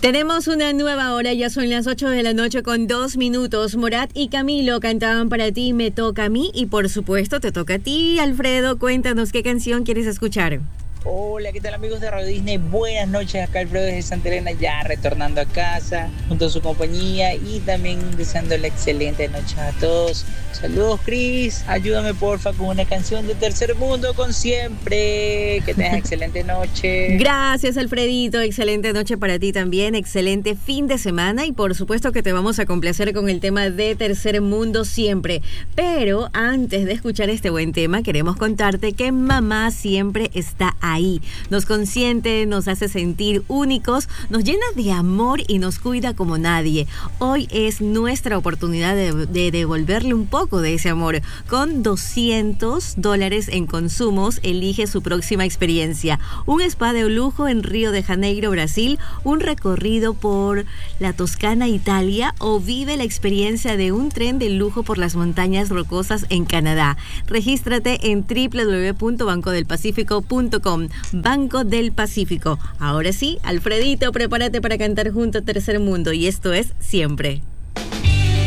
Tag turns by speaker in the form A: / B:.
A: Tenemos una nueva hora, ya son las 8 de la noche con 2 minutos. Morat y Camilo cantaban para ti, Me toca a mí, y por supuesto te toca a ti, Alfredo. Cuéntanos qué canción quieres escuchar.
B: Hola, ¿qué tal amigos de Radio Disney? Buenas noches, acá Alfredo desde Santa Elena, ya retornando a casa junto a su compañía y también deseándole excelente noche a todos. Saludos, Cris, ayúdame porfa con una canción de Tercer Mundo con Siempre. Que tengas excelente noche.
A: Gracias, Alfredito, excelente noche para ti también, excelente fin de semana, y por supuesto que te vamos a complacer con el tema de Tercer Mundo Siempre. Pero antes de escuchar este buen tema, queremos contarte que mamá siempre está ahí. Nos consiente, nos hace sentir únicos, nos llena de amor y nos cuida como nadie. Hoy es nuestra oportunidad de devolverle un poco de ese amor. Con $200 en consumos, elige su próxima experiencia. Un spa de lujo en Río de Janeiro, Brasil, un recorrido por la Toscana, Italia, o vive la experiencia de un tren de lujo por las montañas rocosas en Canadá. Regístrate en www.bancodelpacifico.com. Banco del Pacífico. Ahora sí, Alfredito, prepárate para cantar junto a Tercer Mundo, y esto es Siempre.